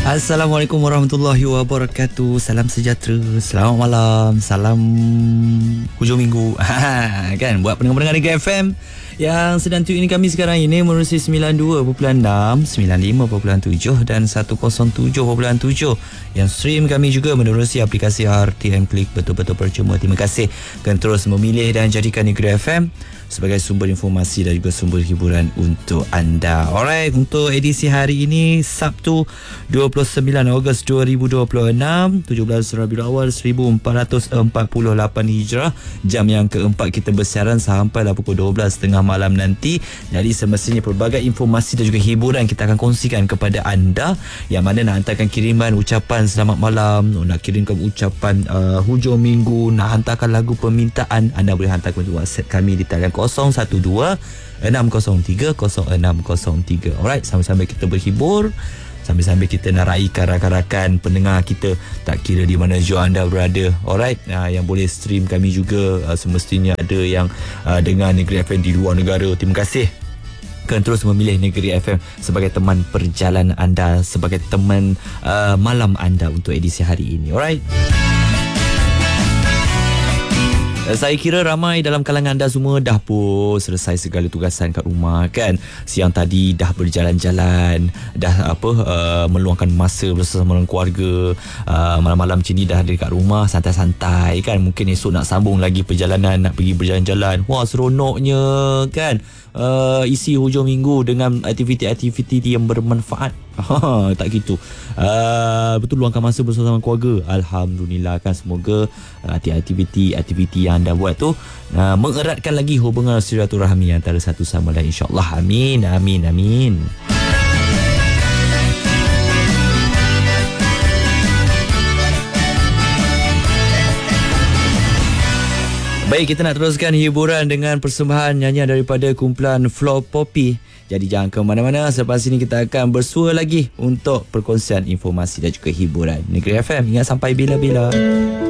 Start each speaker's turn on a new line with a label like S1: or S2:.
S1: Assalamualaikum warahmatullahi wabarakatuh. Salam sejahtera, selamat malam, salam hujung minggu. Kan buat pendengar-pendengar Negeri FM yang sedang tune ini kami sekarang ini menerusi 92.6, 95.7 dan 107.7. Yang stream kami juga menerusi aplikasi RTM Klik, betul-betul percuma. Terima kasih kerana terus memilih dan jadikan Negeri FM sebagai sumber informasi dan juga sumber hiburan untuk anda. Alright, untuk edisi hari ini Sabtu 29 Ogos 2026, 17 Rabiul Awal 1448 Hijrah. Jam yang keempat kita bersiaran sampailah pukul 12.30 malam nanti. Jadi semestinya pelbagai informasi dan juga hiburan kita akan kongsikan kepada anda. Yang mana nak hantarkan kiriman ucapan selamat malam, nak kirimkan ucapan hujung minggu, nak hantarkan lagu permintaan, anda boleh hantarkan WhatsApp kami di talian 012-603-0603. Alright, sambil-sambil kita berhibur, sambil-sambil kita nak raikan rakan-rakan pendengar kita, tak kira di mana jauh anda berada. Alright, yang boleh stream kami juga, semestinya ada yang dengar Negeri FM di luar negara. Terima kasih kerana terus memilih Negeri FM sebagai teman perjalanan anda, sebagai teman malam anda untuk edisi hari ini. Alright, saya kira ramai dalam kalangan anda semua dah pun selesai segala tugasan kat rumah kan. Siang tadi dah berjalan-jalan, dah meluangkan masa bersama keluarga. Malam-malam macam ni dah ada kat rumah santai-santai kan. Mungkin esok nak sambung lagi perjalanan, nak pergi berjalan-jalan. Wah, seronoknya kan. Isi hujung minggu dengan aktiviti-aktiviti yang bermanfaat. Tak gitu. Betul, luangkan masa bersama keluarga. Alhamdulillah kan. Semoga aktiviti yang anda buat tu mengeratkan lagi hubungan silaturahmi antara satu sama lain, insyaAllah. Amin, amin, amin. Baik, kita nak teruskan hiburan dengan persembahan nyanyian daripada kumpulan Flow Poppy. Jadi jangan ke mana-mana, selepas ini kita akan bersua lagi untuk perkongsian informasi dan juga hiburan. Negeri FM, ingat sampai bila-bila.